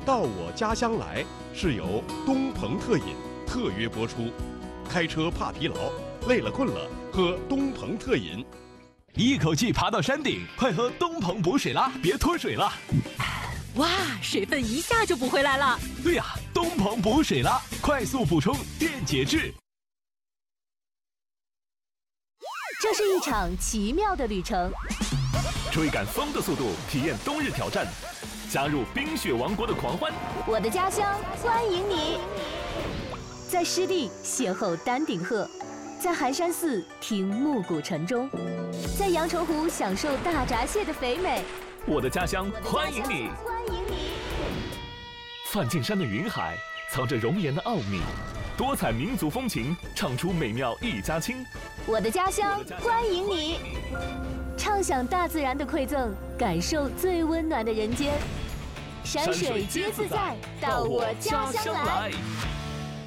到我家乡来是由东鹏特饮特约播出。开车怕疲劳，累了困了，喝东鹏特饮。 一口气爬到山顶，快喝东鹏补水啦，别脱水了。 哇，水分一下就补回来了。 对呀，东鹏补水啦，快速补充，电解质。 这是一场奇妙的旅程， 追赶风的速度，体验冬日挑战，加入冰雪王国的狂欢。 我的家乡欢迎你，在湿地邂逅丹顶鹤，在寒山寺听暮鼓晨钟，在阳澄湖享受大闸蟹的肥美。 我的家乡欢迎你，梵净山的云海藏着容颜的奥秘，多彩民族风情唱出美妙一家亲。 我的家乡欢迎你，畅享大自然的馈赠，感受最温暖的人间。山水皆自在，到我家乡来。